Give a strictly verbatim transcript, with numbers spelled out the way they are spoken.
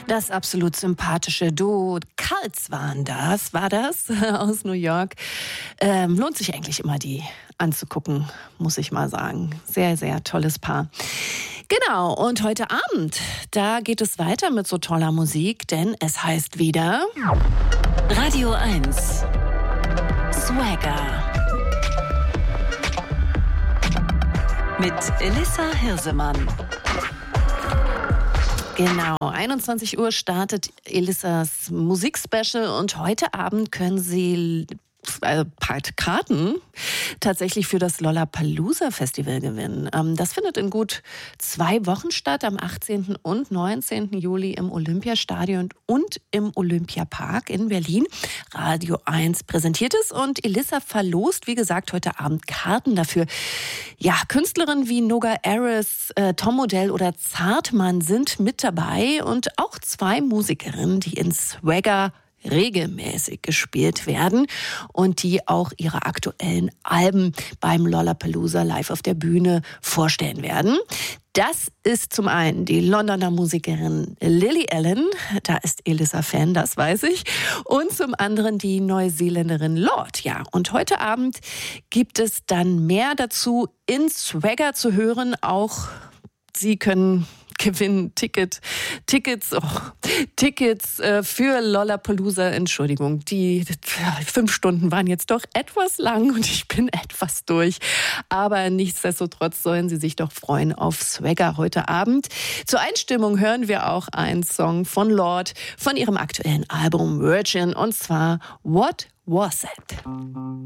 Das absolut sympathische Duo Cults waren das, war das, aus New York. Ähm, lohnt sich eigentlich immer, die anzugucken, muss ich mal sagen. Sehr, sehr tolles Paar. Genau, und heute Abend, da geht es weiter mit so toller Musik, denn es heißt wieder Radio eins Swagger mit Elissa Hirsemann. Genau, einundzwanzig Uhr startet Elissas Musikspecial und heute Abend können Sie äh, Karten tatsächlich für das Lollapalooza Festival gewinnen. Ähm, das findet in gut zwei Wochen statt, am achtzehnten und neunzehnten Juli im Olympiastadion und im Olympiapark in Berlin. Radio eins präsentiert es und Elissa verlost, wie gesagt, heute Abend Karten dafür. Ja, Künstlerinnen wie Noga Aris, äh, Tom Odell oder Zartmann sind mit dabei und auch zwei Musikerinnen, die in Swagger regelmäßig gespielt werden und die auch ihre aktuellen Alben beim Lollapalooza live auf der Bühne vorstellen werden. Das ist zum einen die Londoner Musikerin Lily Allen, da ist Elissa Fan, das weiß ich, und zum anderen die Neuseeländerin Lorde. Ja, und heute Abend gibt es dann mehr dazu in Swagger zu hören. Auch Sie können gewinnen Ticket, Tickets, oh, Tickets äh, für Lollapalooza. Entschuldigung, die fünf Stunden waren jetzt doch etwas lang und ich bin etwas durch. Aber nichtsdestotrotz sollen Sie sich doch freuen auf Swagger heute Abend. Zur Einstimmung hören wir auch einen Song von Lorde von ihrem aktuellen Album Virgin und zwar What Was It?